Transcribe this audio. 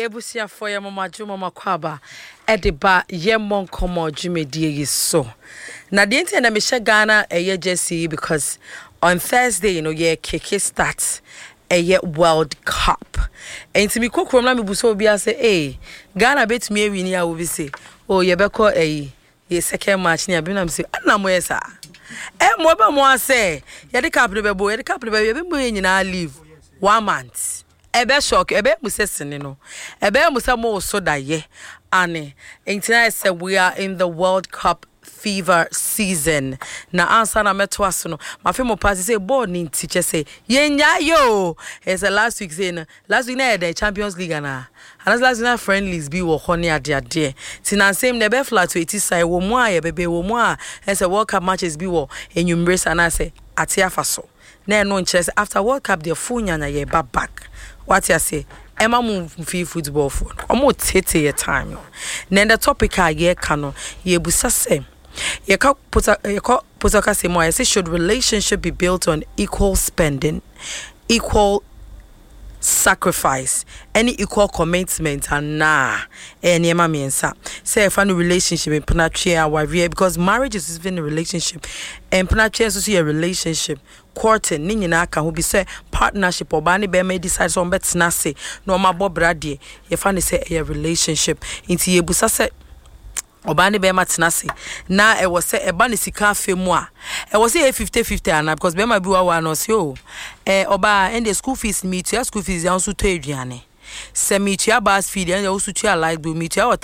yebusia for ya mama juma makwaba ediba ye mon komo jumedie yi so na de enti na me hye Ghana Jesse because on Thursday ye kick start World Cup enti mi kokrom na me buso obi ase Ghana betumi awini a obi say ye beko ye second match ni abi na me say na mo yesa mo ba mo ase ye de cap de bebo ye be mo nyina leave 1 month ebe shock ebe musesene no ebe musamo so da ye ane entina say we are in the World Cup fever season na answer na meto aso no mafe mo pass say ball ni teacher say yenya yo it's last week say na last week na the Champions League na and last week na friendlies bi wo hone ade tin na same na be flat to 80 side wo mu a ye bebe wo mu a say World Cup matches bi wo enyumre na say ate afaso na no nche after World Cup the full nyanya ye back what you say Emma move free football for omo tete your time then the topic ye kano ye busa say ye ka puta say more say should relationship be built on equal spending, equal sacrifice, any equal commitment and any miensa say find a relationship in penatria wife because marriage is even a relationship and penatria is also a relationship courting ni nyina ka ho bi say partnership oba ne be may decide so betina say no ma bobrade ye find say a relationship inti ye busa say oba ne be matina say na e was say e ba ne sika afemu a e was say 50-50 ana because be ma bi wa no say oba and the school fees meet your school fees ya so to aduane se meet your bus feed and you also to like do meet your